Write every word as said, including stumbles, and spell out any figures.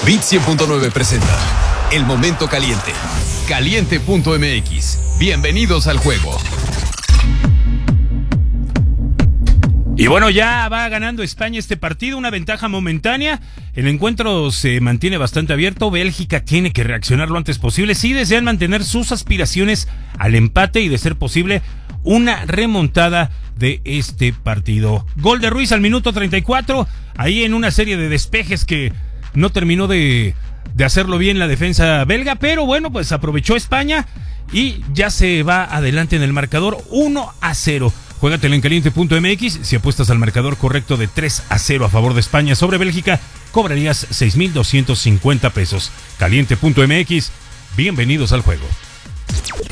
Bit cien punto nueve presenta El Momento Caliente. Caliente punto m x. Bienvenidos al juego. Y bueno, ya va ganando España este partido, una ventaja momentánea. El encuentro se mantiene bastante abierto. Bélgica tiene que reaccionar lo antes posible si desean mantener sus aspiraciones al empate y, de ser posible, una remontada de este partido. Gol de Ruiz al minuto treinta y cuatro, ahí en una serie de despejes que no terminó de, de hacerlo bien la defensa belga, pero bueno, pues aprovechó España y ya se va adelante en el marcador uno a cero. Juégatelo en caliente punto m x. Si apuestas al marcador correcto de tres a cero a favor de España sobre Bélgica, cobrarías seis mil doscientos cincuenta pesos. caliente punto m x. Bienvenidos al juego.